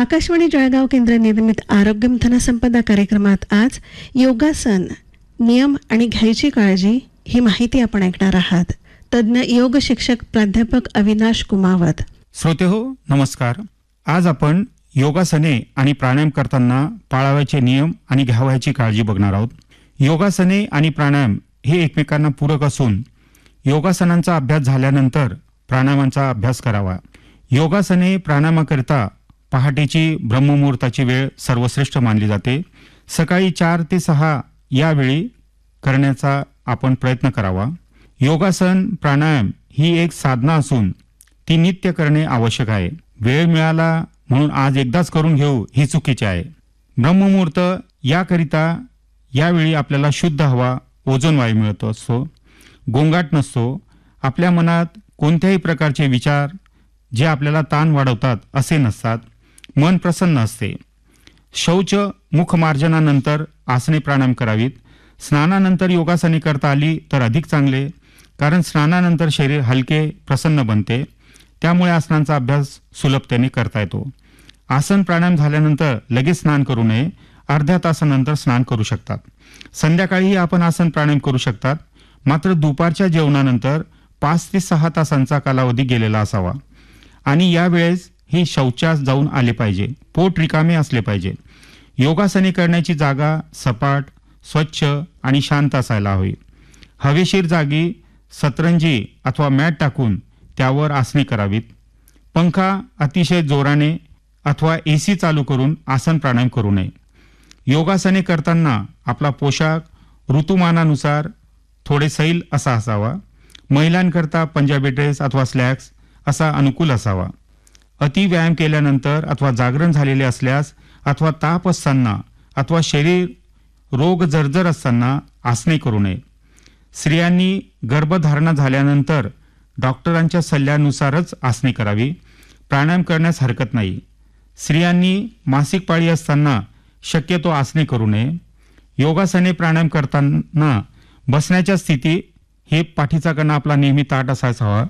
आकाशवाणी जळगाव केंद्र निर्मित आरोग्यमंथन संपदा कार्यक्रमात आज योगासन, नियम आणि घ्यायची काळजी ही माहिती आपण ऐकणार आहात. तज्ज्ञ योग शिक्षक प्राध्यापक अविनाश कुमावत. श्रोते हो, नमस्कार. आज आपण योगासने आणि प्राणायाम करताना पाळावयाचे नियम आणि घ्यावयाची काळजी बघणार आहोत. योगासने आणि प्राणायाम हे एकमेकांना पूरक असून योगासनांचा अभ्यास झाल्यानंतर प्राणायामांचा अभ्यास करावा. योगासने प्राणायामाकरिता पहाटेची ब्रह्ममुहूर्ताची वेळ सर्वश्रेष्ठ मानली जाते. सकाळी 4 ते 6 या वेळी करण्याचा आपण प्रयत्न करावा. योगासन प्राणायाम ही एक साधना असून ती नित्य करणे आवश्यक आहे. वेळ मिळाला म्हणून आज एकदाच करून घेऊ ही चुकीचे आहे. ब्रह्ममुहूर्त याकरिता यावेळी आपल्याला शुद्ध हवा, ओझोन वायू मिळतो असतो, गोंगाट नसतो. आपल्या मनात कोणत्याही प्रकारचे विचार जे आपल्याला ताण वाढवतात असे नसतात. मन प्रसन्न असते. शौच मुखमार्जनानंतर आसने प्राणायाम करावीत. स्नानानंतर योगासने करता आली तर अधिक चांगले, कारण स्नानानंतर शरीर हलके प्रसन्न बनते. त्यामुळे आसनांचा अभ्यास सुलभतेने करता येतो. आसन प्राणायाम झाल्यानंतर लगेच स्नान करू नये. अर्ध्या तासानंतर स्नान करू शकतात. संध्याकाळीही आपण आसन प्राणायाम करू शकतात. मात्र दुपारच्या जेवणानंतर 5 ते 6 तासांचा कालावधी गेलेला असावा आणि यावेळेस ही शौचास जाऊन आले पाहिजे. पोट रिकामे असले पाहिजे. योगासने करण्याची जागा सपाट, स्वच्छ आणि शांत असायला हवी. हवेशीर जागी सतरंजी अथवा मॅट टाकून त्यावर आसने करावीत. पंखा अतिशय जोराने अथवा AC चालू करून आसन प्राणायाम करू नये. योगासने करताना आपला पोशाख ऋतुमानानुसार थोडे सैल असा असावा. महिलांकरता पंजाबी ड्रेस अथवा स्लॅक्स असा अनुकूल असावा. अति व्यायाम केल्यानंतर अथवा जागरण झालेले असल्यास अथवा ताप असताना अथवा शरीर रोग जर्जर असताना आसने करू नये. स्त्रियांनी गर्भधारणा झाल्यानंतर डॉक्टरांच्या सल्ल्यानुसारच आसने करावी. प्राणायाम करण्यास हरकत नाही. स्त्रियांनी मासिक पाळी असताना शक्यतो आसने करू नये. योगासने प्राणायाम करताना बसण्याच्या स्थिती हे पाठीचा कणा आपला नेहमी ताट असायचा हवा.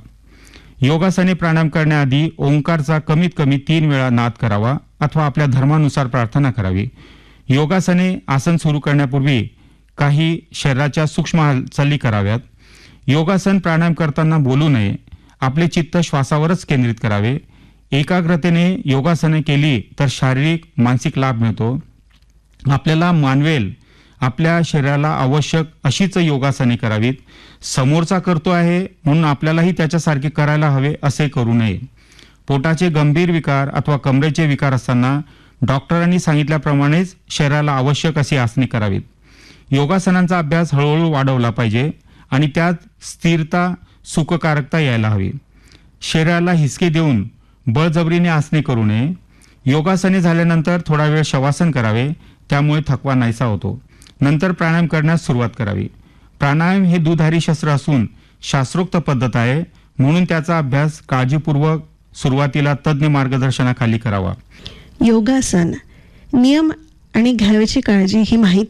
योगासने प्राणायाम करण्याआधी ओंकारचा कमीत कमी 3 वेळा नाद करावा अथवा आपल्या धर्मानुसार प्रार्थना करावी. योगासने आसन सुरू करण्यापूर्वी काही शरीराच्या सूक्ष्म हालचाली कराव्यात. योगासन प्राणायाम करताना बोलू नये. आपले चित्त श्वासावरच केंद्रित करावे. एकाग्रतेने योगासने केली तर शारीरिक मानसिक लाभ मिळतो. आपल्याला मानवेल आपल्या शरीराला आवश्यक अशीच योगासने करावीत. समोरचा करतो आहे म्हणून आपल्यालाही त्याच्यासारखे करायला हवे असे करू नये. पोटाचे गंभीर विकार अथवा कमरेचे विकार असताना डॉक्टरांनी सांगितल्याप्रमाणेच शरीराला आवश्यक अशी आसने करावीत. योगासनांचा अभ्यास हळूहळू वाढवला पाहिजे आणि त्यात स्थिरता, सुखकारकता यायला हवी. शरीराला हिसके देऊन बळजबरीने आसने करू नये. योगासने झाल्यानंतर थोडा वेळ शवासन करावे. त्यामुळे थकवा नाहीसा होतो. नंतर प्राणायाम करण्यास सुरुवात करावी. प्राणायाम हे दुधारी शस्त्र असून शास्त्रोक्त पद्धत आहे, म्हणून त्याचा अभ्यास काळजीपूर्वक सुरुवातीला तज्ज्ञ मार्गदर्शनाखाली करावा. योगासन, नियम आणि घ्यावयाची काळजी ही माहिती